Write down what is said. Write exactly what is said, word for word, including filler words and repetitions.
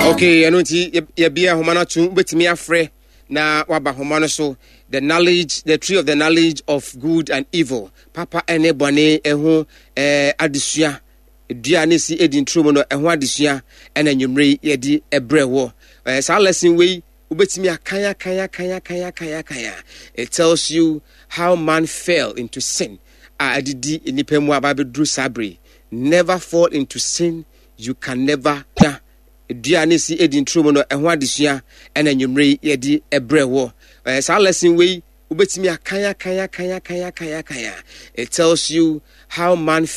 Okay, I know you be a homana to bet me a fre na waba homana so the knowledge, the tree of the knowledge of good and evil. Papa ene bone eho eh adesua duane si edin trumo no eho adesua ena nwumre yedi ebrewo. Eh sa lesson we ubetimi akanya kanya kanya kanya kanya kanya. It tells you how man fell into sin. Adidi enipa mu ababedru sabre. Never fall into sin. You can never yeah. Duane si edin trumo no eho adesua ena nwumre yedi ebrewo. Eh sa lesson we ubetimi akanya kanya kanya kanya kanya kanya. It tells you how man